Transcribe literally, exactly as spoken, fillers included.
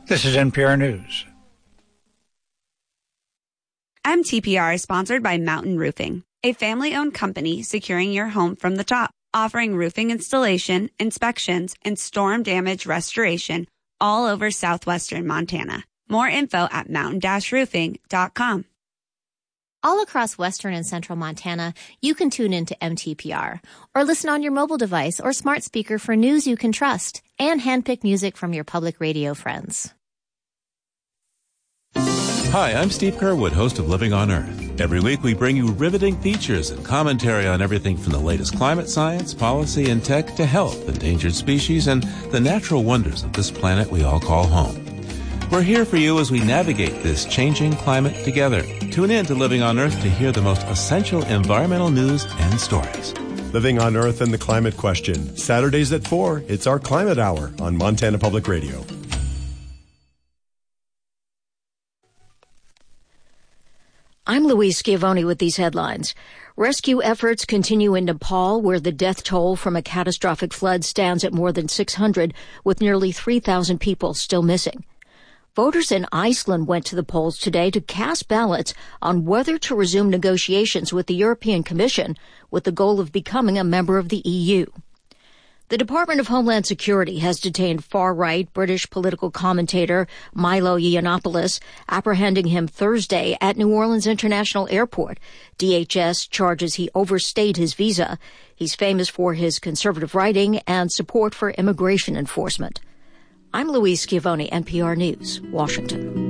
This is N P R News. M T P R is sponsored by Mountain Roofing, a family-owned company securing your home from the top, offering roofing installation, inspections, and storm damage restoration all over southwestern Montana. More info at mountain dash roofing dot com. All across western and central Montana, you can tune in to M T P R or listen on your mobile device or smart speaker for news you can trust and handpick music from your public radio friends. Hi, I'm Steve Kerwood, host of Living on Earth. Every week we bring you riveting features and commentary on everything from the latest climate science, policy, and tech to health, endangered species, and the natural wonders of this planet we all call home. We're here for you as we navigate this changing climate together. Tune in to Living on Earth to hear the most essential environmental news and stories. Living on Earth and the Climate Question. Saturdays at four, it's our Climate Hour on Montana Public Radio. I'm Louise Schiavone with these headlines. Rescue efforts continue in Nepal, where the death toll from a catastrophic flood stands at more than six hundred, with nearly three thousand people still missing. Voters in Iceland went to the polls today to cast ballots on whether to resume negotiations with the European Commission with the goal of becoming a member of the E U. The Department of Homeland Security has detained far-right British political commentator Milo Yiannopoulos, apprehending him Thursday at New Orleans International Airport. D H S charges he overstayed his visa. He's famous for his conservative writing and support for immigration enforcement. I'm Louise Schiavone, N P R News, Washington.